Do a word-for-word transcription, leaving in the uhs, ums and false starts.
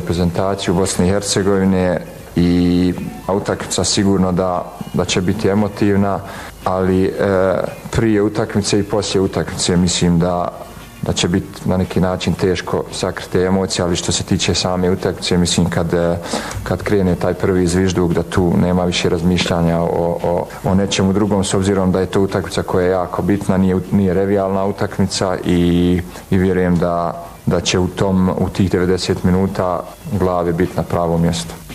reprezentaciju Bosne i Hercegovine i utakmica sigurno da, da će biti emotivna, ali e, prije utakmice i poslije utakmice mislim da da će biti na neki način teško sakriti emocije, ali što se tiče same utakmice, mislim kad, kad krene taj prvi zvižduk da tu nema više razmišljanja o, o, o nečemu drugom, s obzirom da je to utakmica koja je jako bitna, nije, nije revijalna utakmica i, i vjerujem da, da će u, tom, u tih devedeset minuta glave biti na pravo mjesto.